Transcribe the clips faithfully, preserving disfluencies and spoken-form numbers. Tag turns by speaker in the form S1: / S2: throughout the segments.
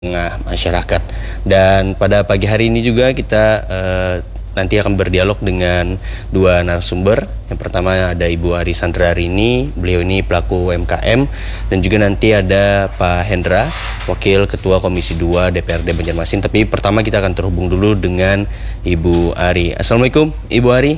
S1: tengah masyarakat. Dan pada pagi hari ini juga kita uh, nanti akan berdialog dengan dua narasumber. Yang pertama ada Ibu Ari Sandrarini, beliau ini pelaku U M K M, dan juga nanti ada Pak Hendra, Wakil Ketua Komisi dua D P R D Banjarmasin. Tapi pertama kita akan terhubung dulu dengan Ibu Ari. Assalamualaikum Ibu Ari.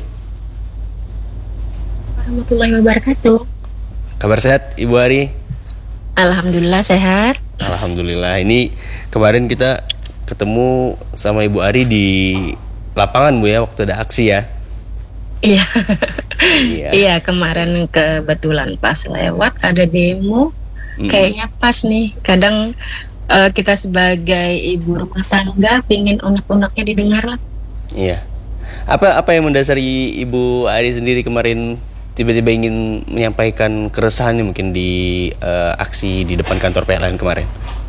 S2: Warahmatullahi wabarakatuh.
S1: Kabar sehat Ibu Ari?
S2: Alhamdulillah sehat.
S1: Alhamdulillah. Ini kemarin kita ketemu sama Ibu Ari di lapangan Bu ya, waktu ada aksi ya.
S2: Iya.
S1: Iya.
S2: Iya, kemarin kebetulan pas lewat ada demo. Hmm. Kayaknya pas nih. Kadang uh, kita sebagai ibu rumah tangga pingin unek-uneknya didengar lah.
S1: Iya. Apa apa yang mendasari Ibu Ari sendiri kemarin tiba-tiba ingin menyampaikan keresahannya mungkin di uh, aksi di depan kantor P L N kemarin?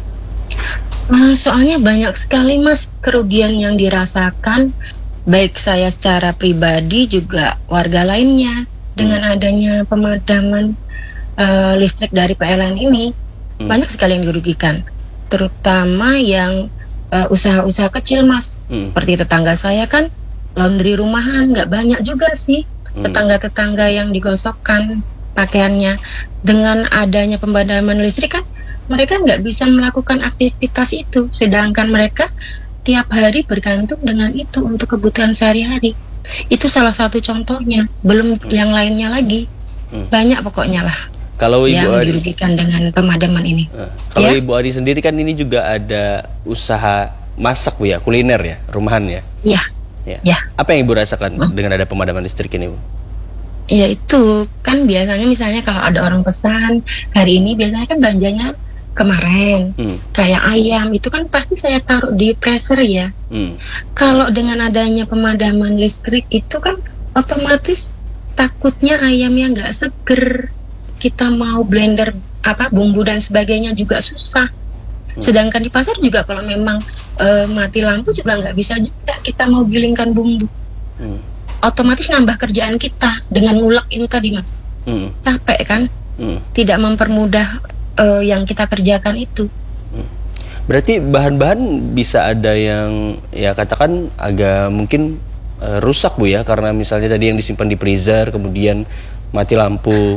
S2: Uh, soalnya banyak sekali Mas kerugian yang dirasakan, baik saya secara pribadi juga warga lainnya dengan hmm. adanya pemadaman uh, listrik dari P L N ini. hmm. Banyak sekali yang dirugikan, terutama yang uh, usaha-usaha kecil Mas. hmm. Seperti tetangga saya kan laundry rumahan, nggak banyak juga sih tetangga-tetangga yang digosokkan pakaiannya. Dengan adanya pemadaman listrik kan mereka nggak bisa melakukan aktivitas itu, sedangkan mereka tiap hari bergantung dengan itu untuk kebutuhan sehari-hari. Itu salah satu contohnya, belum hmm. yang lainnya lagi. hmm. Banyak pokoknya lah
S1: kalau Ibu
S2: yang
S1: Ari
S2: dirugikan dengan pemadaman ini.
S1: uh, kalau
S2: ya?
S1: Ibu Ari sendiri kan ini juga ada usaha masak Bu ya, kuliner ya, rumahan ya.
S2: Iya.
S1: Ya.
S2: Ya.
S1: Apa yang Ibu rasakan
S2: hmm.
S1: dengan ada pemadaman listrik ini Bu?
S2: Ya itu kan biasanya misalnya kalau ada orang pesan hari ini, biasanya kan belanjanya kemarin hmm. kayak ayam itu kan pasti saya taruh di freezer ya. hmm. Kalau dengan adanya pemadaman listrik itu kan otomatis takutnya ayamnya nggak seger, kita mau blender apa bumbu dan sebagainya juga susah. hmm. Sedangkan di pasar juga kalau memang e, mati lampu juga nggak bisa juga kita mau gilingkan bumbu. hmm. Otomatis nambah kerjaan kita dengan ngulek ini tadi Mas. hmm. Capek kan. hmm. Tidak mempermudah uh, yang kita kerjakan itu. hmm.
S1: Berarti bahan-bahan bisa ada yang ya katakan agak mungkin uh, rusak Bu ya, karena misalnya tadi yang disimpan di freezer kemudian mati lampu.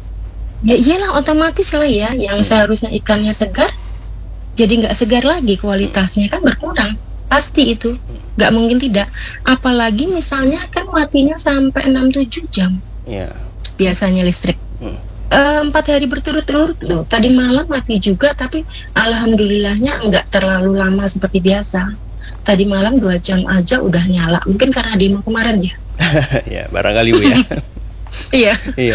S2: Ya iyalah, otomatis lah ya, yang hmm. seharusnya ikannya segar jadi nggak segar lagi, kualitasnya kan berkurang. Pasti itu, nggak mungkin tidak. Apalagi misalnya kan matinya sampai enam tujuh jam.
S1: Yeah.
S2: Biasanya listrik. Hmm. Empat hari berturut-turut loh. Tadi malam mati juga, tapi alhamdulillahnya nggak terlalu lama seperti biasa. Tadi malam dua jam aja udah nyala. Mungkin karena demo kemarin ya.
S1: Ya barangkali Bu ya.
S2: Iya.
S1: Iya.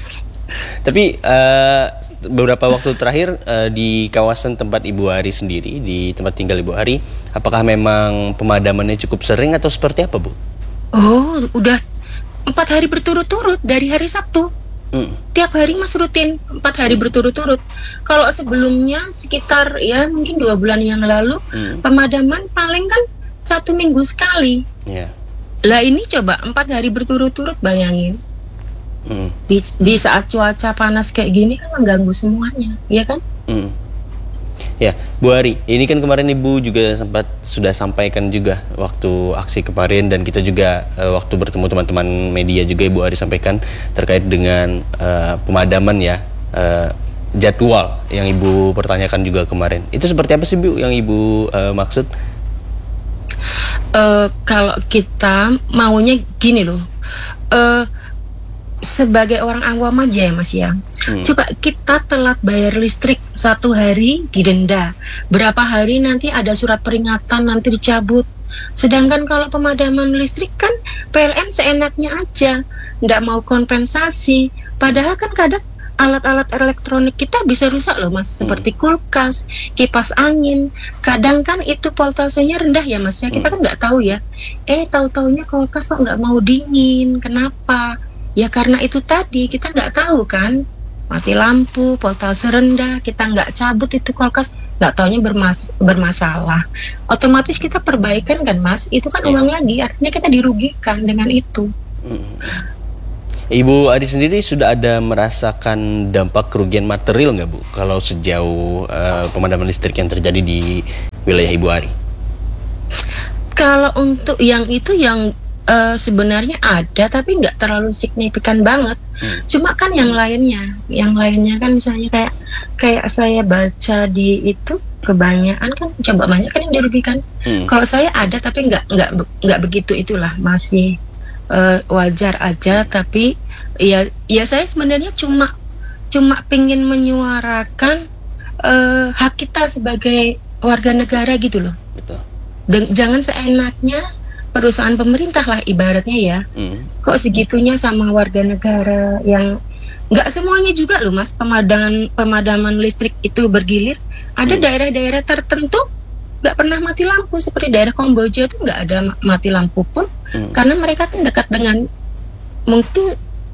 S1: Tapi uh, beberapa waktu terakhir uh, di kawasan tempat Ibu Ari sendiri, di tempat tinggal Ibu Ari, apakah memang pemadamannya cukup sering atau seperti apa Bu?
S2: Oh, udah empat hari berturut-turut dari hari Sabtu. Hmm. Tiap hari Mas rutin empat hari berturut-turut. Kalau sebelumnya sekitar ya mungkin dua bulan yang lalu hmm. pemadaman paling kan satu minggu sekali. Yeah. Lah ini coba empat hari berturut-turut, bayangin. Hmm. Di, di saat cuaca panas kayak gini kan mengganggu semuanya, ya kan? Hmm.
S1: Ya, Bu Ari, ini kan kemarin Ibu juga sempat sudah sampaikan juga waktu aksi kemarin, dan kita juga uh, waktu bertemu teman-teman media juga Ibu Ari sampaikan terkait dengan uh, pemadaman ya, uh, jadwal yang Ibu pertanyakan juga kemarin. Itu seperti apa sih Bu yang Ibu uh, maksud?
S2: Uh, kalau kita maunya gini loh. Uh, Sebagai orang awam aja ya Mas ya, hmm. coba kita telat bayar listrik satu hari didenda, berapa hari nanti ada surat peringatan nanti dicabut. Sedangkan kalau pemadaman listrik kan P L N seenaknya aja, nggak mau kompensasi. Padahal kan kadang alat-alat elektronik kita bisa rusak loh Mas, hmm. seperti kulkas, kipas angin. Kadang kan itu voltasenya rendah ya Mas ya, kita hmm. kan nggak tahu ya. Eh tahu-taunya kulkas kok nggak mau dingin, kenapa? Ya karena itu tadi, kita nggak tahu kan, mati lampu, voltase rendah, kita nggak cabut itu kulkas, nggak taunya bermas- bermasalah. Otomatis kita perbaikan kan Mas, itu kan uang lagi, artinya kita dirugikan dengan itu.
S1: Hmm. Ibu Ari sendiri sudah ada merasakan dampak kerugian material nggak Bu? Kalau sejauh uh, pemadaman listrik yang terjadi di wilayah Ibu Ari?
S2: Kalau untuk yang itu yang uh, sebenarnya ada tapi nggak terlalu signifikan banget. Hmm. Cuma kan yang lainnya, yang lainnya kan misalnya kayak kayak saya baca di itu kebanyakan kan coba banyak kan yang dirugikan. Hmm. Kalau saya ada tapi nggak nggak nggak begitu itulah, masih Uh, wajar aja, tapi ya ya saya sebenarnya cuma cuma pengen menyuarakan uh, hak kita sebagai warga negara gitu loh.
S1: Betul.
S2: Dan jangan seenaknya perusahaan pemerintah lah ibaratnya ya. Hmm. Kok segitunya sama warga negara yang nggak semuanya juga loh Mas, pemadaman pemadaman listrik itu bergilir. Ada hmm. daerah-daerah tertentu nggak pernah mati lampu, seperti daerah Kamboja itu nggak ada mati lampu pun, hmm. karena mereka kan dekat dengan, mungkin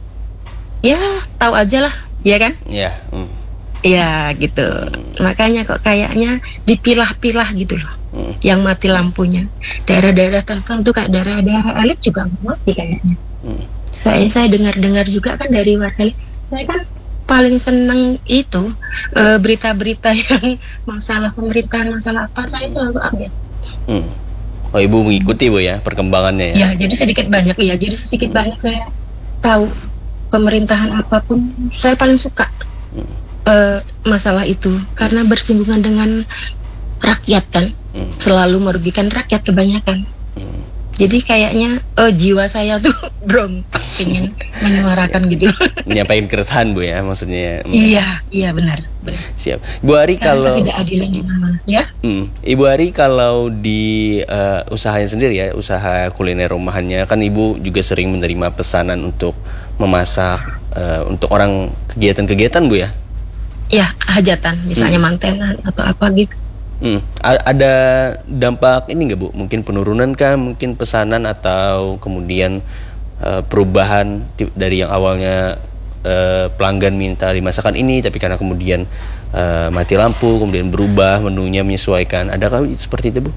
S2: ya tahu aja lah, ya kan?
S1: Iya. Hmm.
S2: Ya gitu. Hmm. Makanya kok kayaknya dipilah-pilah gitu loh, hmm. yang mati lampunya. Daerah-daerah tertentu kayak daerah-daerah elit juga mati kayaknya. Hmm. Saya saya dengar-dengar juga kan dari warga, saya kan paling seneng itu uh, berita-berita yang masalah pemerintahan, masalah apa, saya selalu update. Hmm.
S1: Oh Ibu mengikuti Bu ya perkembangannya ya?
S2: Ya jadi sedikit banyak ya, jadi sedikit hmm. banyak saya tahu pemerintahan apapun, saya paling suka hmm. uh, masalah itu karena bersinggungan dengan rakyat kan, hmm. selalu merugikan rakyat kebanyakan. Hmm. Jadi kayaknya oh, jiwa saya tuh berontak ingin menyuarakan gitu loh.
S1: Menyampaikan keresahan Bu ya maksudnya.
S2: Iya, iya benar. benar.
S1: Siap. Bu Ari kalau
S2: tidak adilan di mana-mana ya.
S1: Hmm, Ibu Ari kalau di uh, usahanya sendiri ya, usaha kuliner rumahannya kan Ibu juga sering menerima pesanan untuk memasak uh, untuk orang kegiatan-kegiatan Bu ya?
S2: Ya, hajatan misalnya hmm. mantenan atau apa gitu.
S1: Hmm. Ada dampak ini nggak Bu? Mungkin penurunan kah? Mungkin pesanan atau kemudian uh, perubahan dari yang awalnya uh, pelanggan minta dimasakan ini, tapi karena kemudian uh, mati lampu, kemudian berubah menunya menyesuaikan. Adakah seperti itu Bu?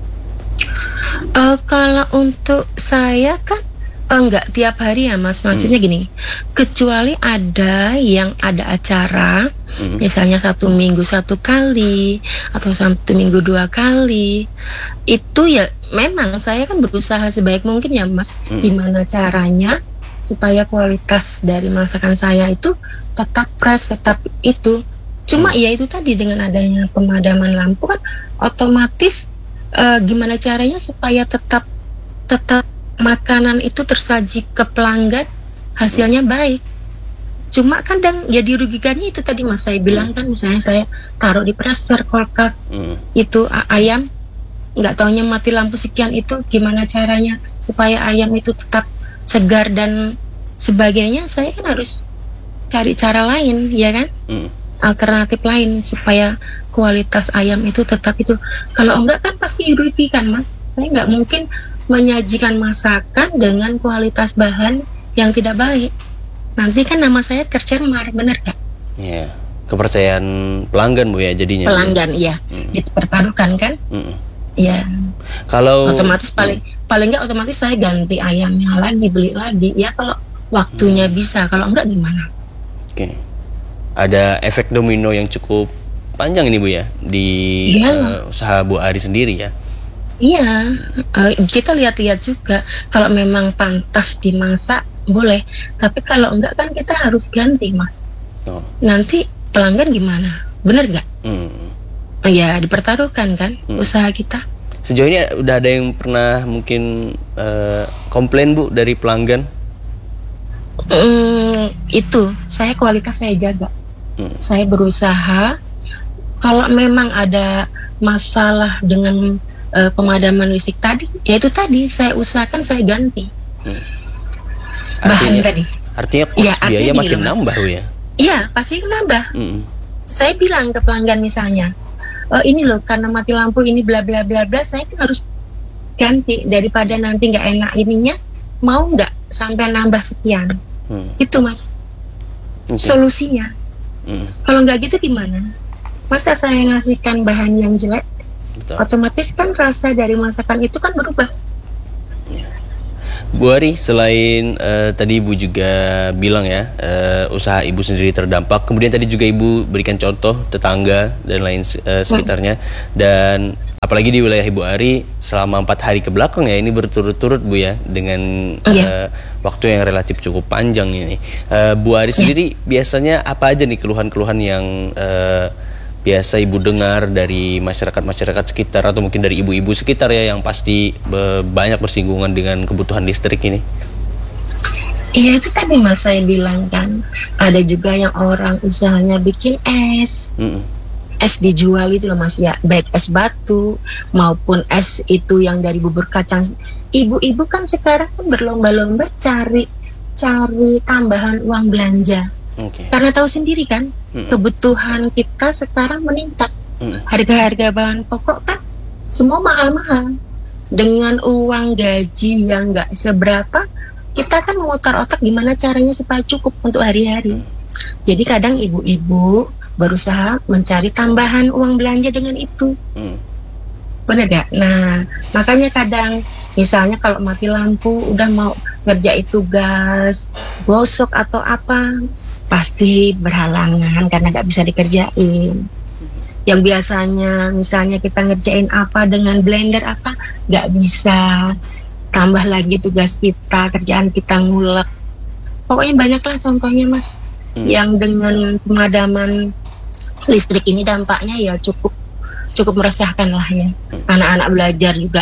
S2: Uh, kalau untuk saya kan enggak tiap hari ya Mas, maksudnya hmm. gini, kecuali ada yang ada acara, hmm. misalnya satu minggu satu kali atau satu minggu dua kali, itu ya memang saya kan berusaha sebaik mungkin ya Mas, hmm. gimana caranya supaya kualitas dari masakan saya itu tetap fresh, tetap itu. Cuma hmm. ya itu tadi dengan adanya pemadaman lampu kan otomatis uh, gimana caranya supaya tetap tetap makanan itu tersaji ke pelanggan hasilnya baik. Cuma kadang ya dirugikannya itu tadi Mas saya bilang kan, misalnya saya taruh di freezer, kulkas hmm. itu ayam nggak taunya mati lampu sekian, itu gimana caranya supaya ayam itu tetap segar dan sebagainya. Saya kan harus cari cara lain ya kan, hmm. alternatif lain supaya kualitas ayam itu tetap itu. Kalau enggak kan pasti dirugikan Mas. Saya nggak mungkin menyajikan masakan dengan kualitas bahan yang tidak baik. Nanti kan nama saya tercemar, benar gak?
S1: Iya, kepercayaan pelanggan Bu ya jadinya.
S2: Pelanggan iya, hmm. dipertaruhkan kan? Iya. Hmm.
S1: Kalau
S2: otomatis paling hmm. paling nggak otomatis saya ganti ayamnya lagi, beli lagi. Ya kalau waktunya hmm. bisa, kalau enggak gimana?
S1: Oke. Ada efek domino yang cukup panjang ini Bu ya di uh, usaha Bu Ari sendiri ya.
S2: Iya, uh, kita lihat-lihat juga. Kalau memang pantas dimasak, boleh. Tapi kalau enggak kan kita harus ganti Mas. Oh. Nanti pelanggan gimana? Bener nggak? Hmm. Ya dipertaruhkan kan hmm. usaha kita.
S1: Sejauh ini udah ada yang pernah mungkin uh, komplain Bu dari pelanggan?
S2: Hmm, itu, saya kualitas saya jaga. Hmm. Saya berusaha. Kalau memang ada masalah dengan Uh, pemadaman listrik tadi, ya itu tadi saya usahakan saya ganti hmm. bahan
S1: artinya,
S2: tadi.
S1: Artinya kos ya, biaya makin nambah ya?
S2: Iya pasti nambah. Hmm. Saya bilang ke pelanggan misalnya, oh, ini loh karena mati lampu ini bla bla bla bla, saya kan harus ganti daripada nanti nggak enak ininya, mau nggak sampai nambah sekian. Hmm. Itu Mas. Okay. Solusinya. Hmm. Kalau nggak gitu gimana? Masa saya ngasihkan bahan yang jelek? Betul. Otomatis kan rasa dari masakan itu kan berubah. Ya.
S1: Bu Ari, selain uh, tadi Ibu juga bilang ya uh, usaha Ibu sendiri terdampak, kemudian tadi juga Ibu berikan contoh tetangga dan lain uh, sekitarnya, dan apalagi di wilayah Ibu Ari selama empat hari ke belakang ya ini berturut-turut Bu ya dengan yeah. uh, waktu yang relatif cukup panjang ini. Uh, Bu Ari yeah. sendiri biasanya apa aja nih keluhan-keluhan yang uh, biasa Ibu dengar dari masyarakat-masyarakat sekitar atau mungkin dari ibu-ibu sekitar ya yang pasti be- banyak bersinggungan dengan kebutuhan listrik ini?
S2: Iya, itu tadi Mas saya bilang kan, ada juga yang orang usahanya bikin es. Mm-mm. Es dijual itu loh Mas ya, baik es batu maupun es itu yang dari bubur kacang. Ibu-ibu kan sekarang tuh berlomba-lomba cari cari tambahan uang belanja. Okay. Karena tahu sendiri kan, mm-mm. kebutuhan kita sekarang meningkat. Mm-mm. Harga-harga bahan pokok kan semua mahal-mahal. Dengan uang gaji yang nggak seberapa, kita kan memutar otak gimana caranya supaya cukup untuk hari-hari. Mm. Jadi kadang ibu-ibu berusaha mencari tambahan uang belanja dengan itu. Hmm. Benar gak? Nah, makanya kadang misalnya kalau mati lampu udah mau ngerjain tugas gosok atau apa, pasti berhalangan karena gak bisa dikerjain. Yang biasanya misalnya kita ngerjain apa dengan blender apa, gak bisa. Tambah lagi tugas kita, kerjaan kita ngulek. Pokoknya banyaklah contohnya Mas. Hmm. Yang dengan pemadaman listrik ini dampaknya ya cukup cukup meresahkan lah ya. Anak-anak belajar juga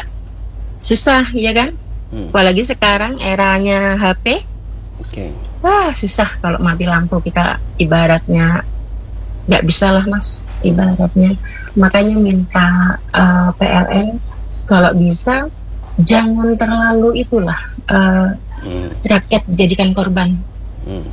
S2: susah ya kan. hmm. Apalagi sekarang eranya H P. Okay. Wah susah kalau mati lampu, kita ibaratnya nggak bisa lah Mas ibaratnya. Makanya minta uh, P L N kalau bisa jangan terlalu itulah uh, hmm. rakyat dijadikan korban. hmm.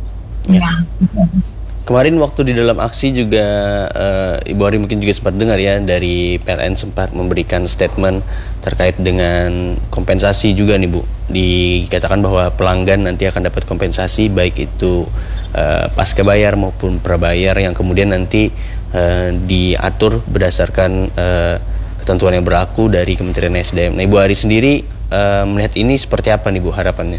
S2: Ya, ya.
S1: Kemarin waktu di dalam aksi juga uh, Ibu Ari mungkin juga sempat dengar ya dari P L N sempat memberikan statement terkait dengan kompensasi juga nih Bu. Dikatakan bahwa pelanggan nanti akan dapat kompensasi baik itu uh, pasca bayar maupun prabayar yang kemudian nanti uh, diatur berdasarkan uh, ketentuan yang berlaku dari Kementerian S D M. Nah Ibu Ari sendiri uh, melihat ini seperti apa nih Bu harapannya?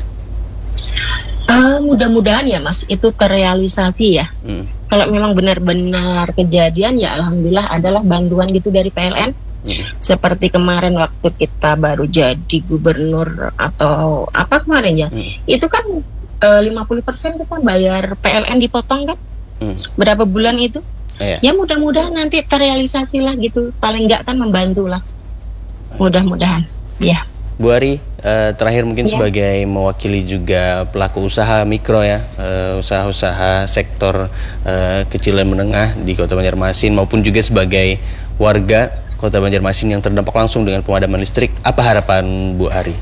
S2: Uh, mudah-mudahan ya Mas itu terrealisasi ya. Hmm. Kalau memang benar-benar kejadian ya alhamdulillah adalah bantuan gitu dari P L N. Hmm. Seperti kemarin waktu kita baru jadi gubernur atau apa kemarin ya. Hmm. Itu kan uh, lima puluh persen kita bayar P L N dipotong kan. Hmm. Berapa bulan itu? Eh, ya. ya mudah-mudahan nanti terrealisasi lah gitu. Paling enggak kan membantu lah. Mudah-mudahan. Ya.
S1: Bu Ari, uh, terakhir mungkin ya. Sebagai mewakili juga pelaku usaha mikro ya, uh, usaha-usaha sektor uh, kecil dan menengah di Kota Banjarmasin maupun juga sebagai warga Kota Banjarmasin yang terdampak langsung dengan pemadaman listrik, apa harapan Bu Ari?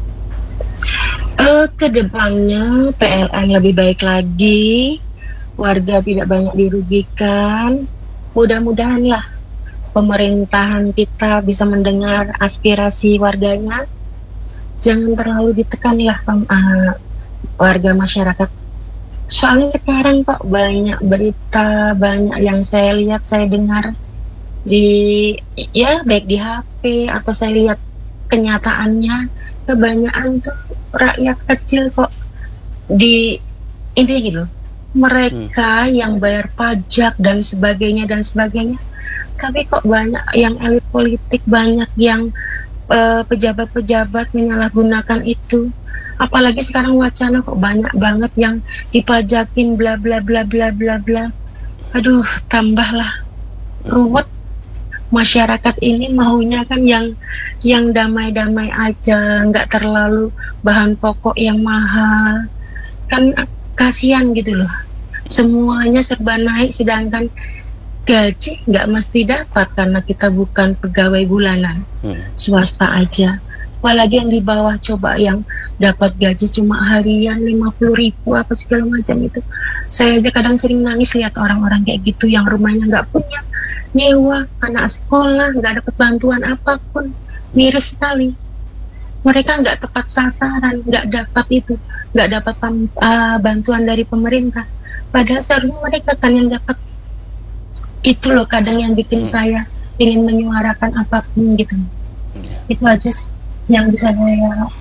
S2: Uh, kedepannya P L N lebih baik lagi, warga tidak banyak dirugikan, mudah-mudahan lah pemerintahan kita bisa mendengar aspirasi warganya. Jangan terlalu ditekan lah uh, warga masyarakat. Soalnya sekarang kok banyak berita, banyak yang saya lihat, saya dengar di ya baik di H P atau saya lihat kenyataannya, kebanyakan tuh rakyat kecil kok di intinya gitu. Mereka hmm. yang bayar pajak dan sebagainya dan sebagainya, tapi kok banyak yang elit politik, banyak yang Uh, pejabat-pejabat menyalahgunakan itu. Apalagi sekarang wacana kok banyak banget yang dipajakin bla bla bla bla bla bla. Aduh, tambahlah ruwet. Masyarakat ini maunya kan yang yang damai-damai aja, nggak terlalu bahan pokok yang mahal. Kan kasihan gitu loh. Semuanya serba naik sedangkan gaji nggak mesti dapat karena kita bukan pegawai bulanan, hmm. swasta aja. Apalagi yang di bawah coba yang dapat gaji cuma harian lima puluh ribu apa segala macam itu. Saya aja kadang sering nangis lihat orang-orang kayak gitu yang rumahnya nggak punya nyewa, anak sekolah nggak dapat bantuan apapun, miris sekali. Mereka nggak tepat sasaran, nggak dapat itu, nggak dapat uh, bantuan dari pemerintah. Padahal seharusnya mereka kan yang dapat. Itu loh kadang yang bikin hmm. saya ingin menyuarakan apapun gitu. Hmm. Itu aja sih yang bisa saya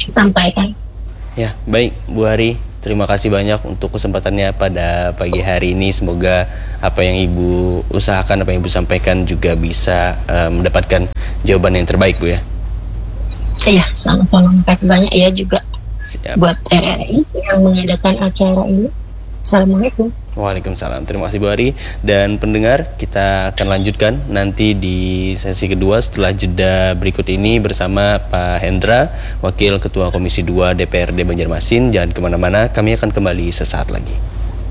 S2: sampaikan.
S1: Ya, baik Bu Hari, terima kasih banyak untuk kesempatannya pada pagi hari ini. Semoga apa yang Ibu usahakan, apa yang Ibu sampaikan juga bisa uh, mendapatkan jawaban yang terbaik, Bu ya.
S2: Iya, sama-sama. Makasih banyak ya juga.
S1: Siap.
S2: Buat R R I yang mengadakan acara ini. Assalamualaikum.
S1: Waalaikumsalam. Terima kasih Bu Hari. Dan pendengar, kita akan lanjutkan nanti di sesi kedua setelah jeda berikut ini bersama Pak Hendra, Wakil Ketua Komisi dua D P R D Banjarmasin. Jangan kemana-mana, kami akan kembali sesaat lagi.